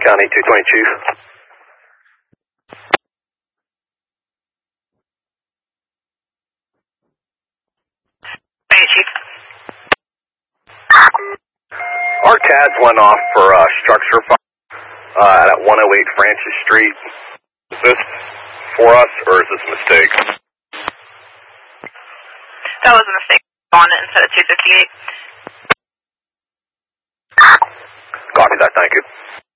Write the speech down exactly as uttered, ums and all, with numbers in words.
County two twenty-two. Hey, Chief. Our C A Ds went off for uh, structure fire uh, at one oh eight Francis Street. Is this for us or is this a mistake? That was a mistake on it instead of two fifty-eight. Copy that, thank you.